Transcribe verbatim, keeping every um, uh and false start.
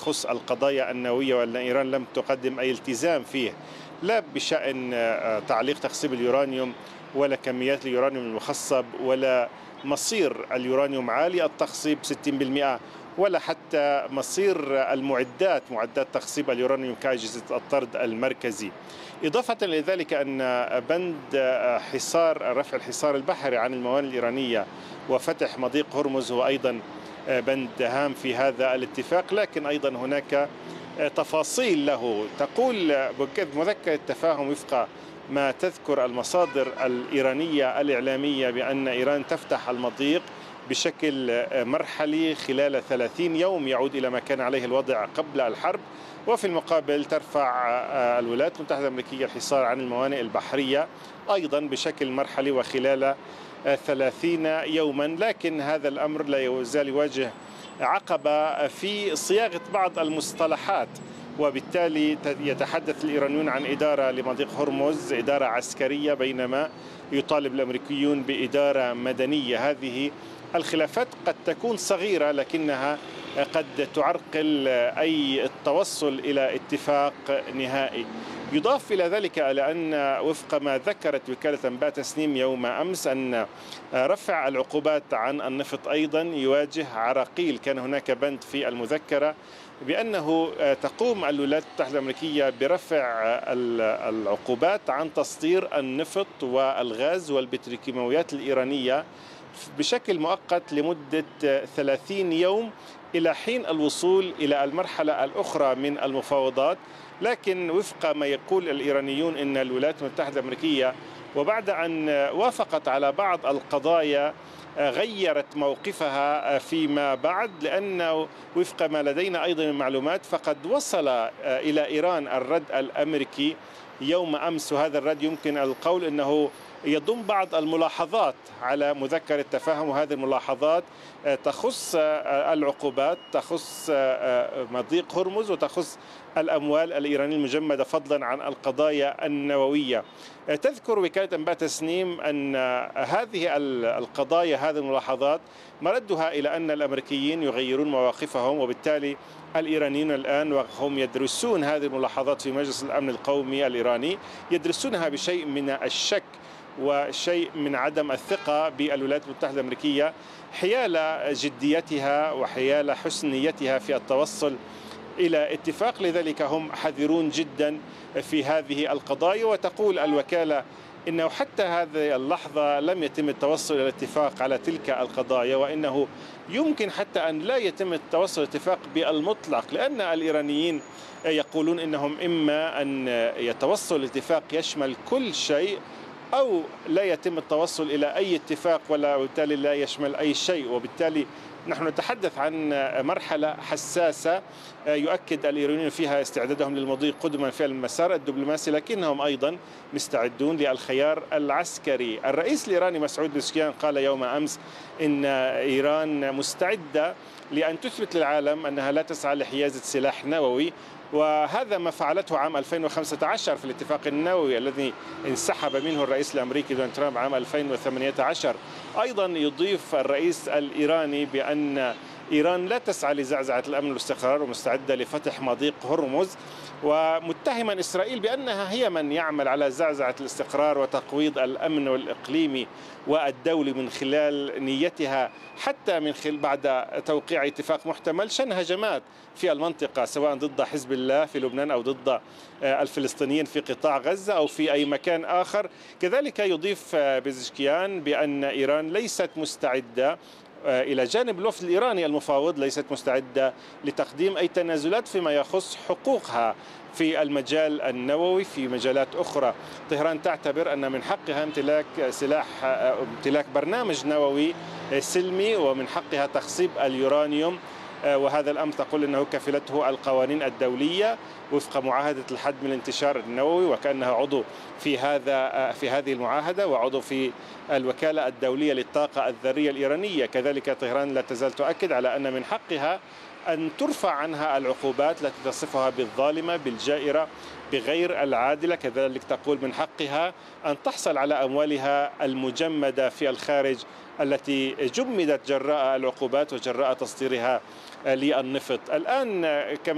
يخص القضايا النووية، وأن إيران لم تقدم أي التزام فيه، لا بشأن تعليق تخصيب اليورانيوم ولا كميات اليورانيوم المخصب ولا مصير اليورانيوم عالي التخصيب ستين بالمئة، ولا حتى مصير المعدات معدات تخصيب اليورانيوم كأجهزة الطرد المركزي. إضافة لذلك أن بند حصار رفع الحصار البحري عن الموانئ الإيرانية وفتح مضيق هرمز هو أيضا بند هام في هذا الاتفاق، لكن أيضا هناك تفاصيل له. تقول مذكرة التفاهم وفق ما تذكر المصادر الإيرانية الإعلامية بأن إيران تفتح المضيق بشكل مرحلي خلال ثلاثين يوم يعود إلى ما كان عليه الوضع قبل الحرب، وفي المقابل ترفع الولايات المتحدة الأمريكية الحصار عن الموانئ البحرية أيضا بشكل مرحلي وخلال ثلاثين يوما. لكن هذا الأمر لا يزال يواجه عقبة في صياغة بعض المصطلحات، وبالتالي يتحدث الإيرانيون عن إدارة لمضيق هرمز إدارة عسكرية، بينما يطالب الأمريكيون بإدارة مدنية. هذه الخلافات قد تكون صغيرة لكنها قد تعرقل أي التوصل إلى اتفاق نهائي. يضاف إلى ذلك على أن وفق ما ذكرت وكالة أنباء تسنيم يوم أمس أن رفع العقوبات عن النفط أيضا يواجه عراقيل. كان هناك بند في المذكرة بأنه تقوم الولايات المتحدة الأمريكية برفع العقوبات عن تصدير النفط والغاز والبتروكيماويات الإيرانية بشكل مؤقت لمدة ثلاثين يوم إلى حين الوصول إلى المرحلة الأخرى من المفاوضات. لكن وفق ما يقول الإيرانيون إن الولايات المتحدة الأمريكية وبعد أن وافقت على بعض القضايا غيرت موقفها فيما بعد، لأنه وفق ما لدينا أيضا من معلومات فقد وصل إلى إيران الرد الأمريكي يوم أمس، وهذا الرد يمكن القول أنه يضم بعض الملاحظات على مذكرة التفاهم، وهذه الملاحظات تخص العقوبات، تخص مضيق هرمز، وتخص الأموال الإيرانية المجمدة فضلا عن القضايا النووية. تذكر وكالة أنباء تسنيم أن هذه القضايا هذه الملاحظات مردها إلى أن الأمريكيين يغيرون مواقفهم، وبالتالي الإيرانيين الآن وهم يدرسون هذه الملاحظات في مجلس الأمن القومي الإيراني يدرسونها بشيء من الشك وشيء من عدم الثقة بالولايات المتحدة الأمريكية حيال جديتها وحيال حسن نيتها في التوصل إلى اتفاق. لذلك هم حذرون جدا في هذه القضايا. وتقول الوكالة إنه حتى هذه اللحظة لم يتم التوصل إلى الاتفاق على تلك القضايا، وإنه يمكن حتى أن لا يتم التوصل إلى الاتفاق بالمطلق، لأن الإيرانيين يقولون إنهم إما أن يتوصل الاتفاق يشمل كل شيء أو لا يتم التوصل إلى أي اتفاق وبالتالي لا يشمل أي شيء. وبالتالي نحن نتحدث عن مرحلة حساسة يؤكد الإيرانيون فيها استعدادهم للمضي قدما في المسار الدبلوماسي، لكنهم أيضا مستعدون للخيار العسكري. الرئيس الإيراني مسعود بزشكيان قال يوم أمس إن إيران مستعدة لأن تثبت للعالم أنها لا تسعى لحيازة سلاح نووي، وهذا ما فعلته عام ألفين وخمسة عشر في الاتفاق النووي الذي انسحب منه الرئيس الأمريكي دونالد ترامب عام ألفين وثمانية عشر. أيضا يضيف الرئيس الإيراني بأن إيران لا تسعى لزعزعة الأمن والاستقرار ومستعدة لفتح مضيق هرمز، ومتهما إسرائيل بأنها هي من يعمل على زعزعة الاستقرار وتقويض الأمن والإقليمي والدولي من خلال نيتها حتى من خلال بعد توقيع اتفاق محتمل شن هجمات في المنطقة سواء ضد حزب الله في لبنان أو ضد الفلسطينيين في قطاع غزة أو في أي مكان آخر. كذلك يضيف بزشكيان بأن إيران ليست مستعدة إلى جانب الوفد الإيراني المفاوض ليست مستعدة لتقديم أي تنازلات فيما يخص حقوقها في المجال النووي في مجالات أخرى. طهران تعتبر أن من حقها امتلاك سلاح امتلاك برنامج نووي سلمي ومن حقها تخصيب اليورانيوم، وهذا الأمر تقول أنه كفلته القوانين الدولية وفق معاهدة الحد من الانتشار النووي، وكأنها عضو في هذا في هذه المعاهدة وعضو في الوكالة الدولية للطاقة الذرية الإيرانية. كذلك طهران لا تزال تؤكد على أن من حقها أن ترفع عنها العقوبات التي تصفها بالظالمة بالجائرة بغير العادلة. كذلك تقول من حقها أن تحصل على أموالها المجمدة في الخارج التي جمدت جراء العقوبات وجراء تصديرها للنفط. الآن كما